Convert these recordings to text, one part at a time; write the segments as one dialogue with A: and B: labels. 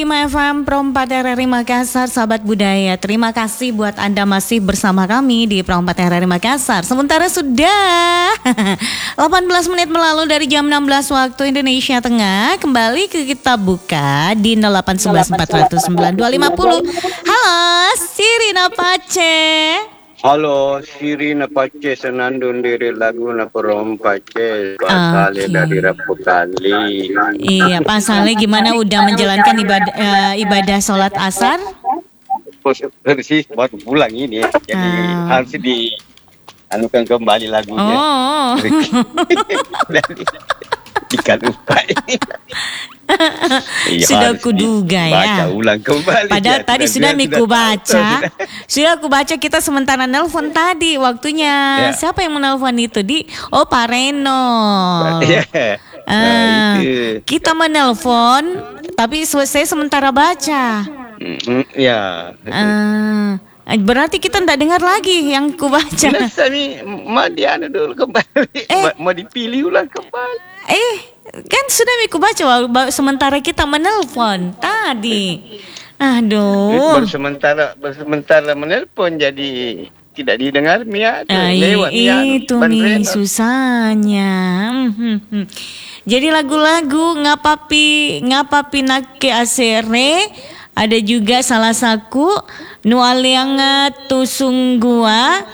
A: FM Pro 4 RRI Makassar, sahabat budaya. Terima kasih buat Anda masih bersama kami di Pro 4 RRI Makassar. Sementara sudah 18 menit melalui dari jam 16 waktu Indonesia Tengah. Kembali kita buka di 0811 409 250. Halo, Sirina Pace.
B: Halo, Sirina Pace senandung diri lagu na Pace Pasale dari Rabu Kali.
A: Iya, Pak Saleh gimana udah menjalankan ibadah sholat asar?
B: Persis baru pulang ini, jadi harus anukan kembali lagunya.
A: Oh.
B: Ikan upai.
A: Sudah kuduga ya.
B: Baca ulang kembali.
A: Padahal ya, tadi sudah Miku baca. Sudah aku baca kita sementara nelpon tadi waktunya. Ya. Siapa yang menelpon itu Pak Reno. Kita menelpon tapi saya sementara baca.
B: Ya.
A: Berarti kita tidak dengar lagi yang ku baca.
B: Mau dianu dulu kembali. Mau dipilih ulang kembali.
A: Kan sudah Miku baca sementara kita menelpon tadi. Aduh.
B: Baru sementara menelpon jadi tidak didengar Mia. Lewat
A: itu nih susahnya. Jadi lagu-lagu ngapapi nake asere. Ada juga salah saku nualianga tusunggua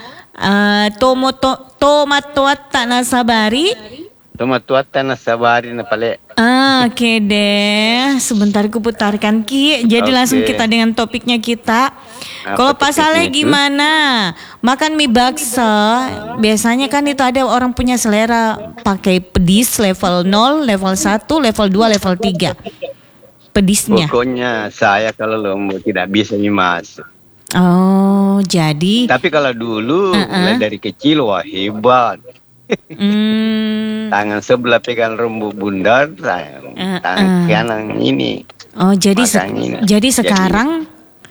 A: tomatoata nasabari.
B: Tomatoata nasabari na pale.
A: Oke deh. Sebentar ku putarkan Ki. Jadi langsung kita dengan topiknya kita. Kalau Pak Saleh gimana? Makan mie bakso. Biasanya kan itu ada orang punya selera pakai pedis level 0, level 1, level 2, level 3. Pedisnya.
B: Pokoknya saya kalau lombo tidak bisa masuk.
A: Oh, jadi.
B: Tapi kalau dulu dari kecil wah hebat. Tangan sebelah pegang rambut bundar, tangan kanan ini.
A: Oh, jadi sekarang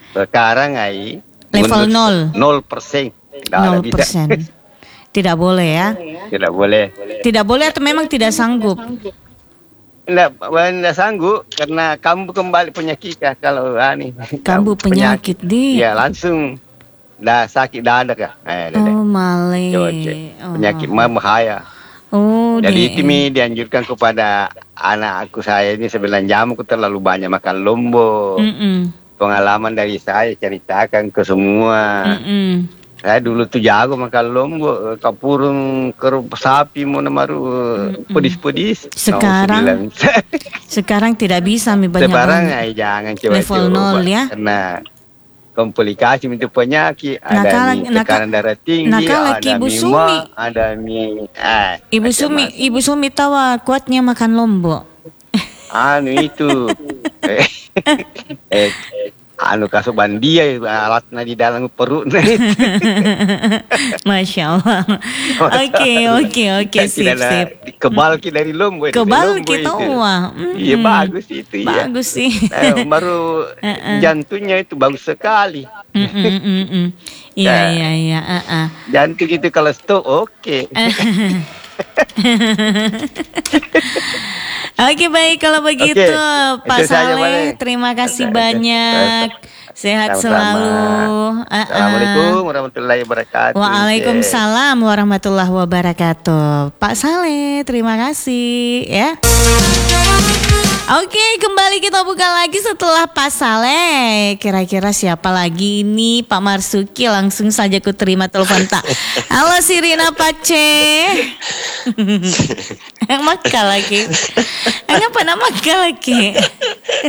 A: level 0%. 0%. Tidak boleh ya?
B: Tidak boleh.
A: Tidak boleh atau memang tidak sanggup?
B: Tidak sanggup karena kambuh kembali penyakit kalau
A: kambuh penyakit
B: ya langsung dah sakit dada kah.
A: Male.
B: Penyakit bahaya. Jadi itu dianjurkan kepada anakku saya ini 9 jam aku terlalu banyak makan lombo. Pengalaman dari saya ceritakan ke semua. Saya dulu tuh jago makan lombo, kapurung, kerup sapi, mau namaru pedis-pedis.
A: Sekarang tidak bisa banyak.
B: Sekarang jangan coba
A: level 0 ya.
B: Karena komplikasi itu penyakit, ada tekanan darah tinggi, ada
A: Ibu Sumi tahu kuatnya makan lombo.
B: Itu. Kasuban dia alatnya di dalam perut.
A: Masya Allah. Oke, sip.
B: Kebal dari lombo.
A: Kebal kita
B: Iya bagus itu ya.
A: Bagus sih.
B: Baru jantungnya itu bagus sekali.
A: Iya.
B: Jantung itu kalau stop oke.
A: Oke, baik kalau begitu Pak Saleh, terima kasih banyak. Sehat selalu.
B: Assalamualaikum warahmatullahi wabarakatuh.
A: Waalaikumsalam warahmatullahi wabarakatuh. Pak Saleh, terima kasih ya. Oke, kembali kita buka lagi setelah Pak Saleh. Kira-kira siapa lagi ini? Pak Marsuki, langsung saja ku terima telepon tak. Halo Sirina Pace. Yang makan lagi. Ngapa nama makan lagi?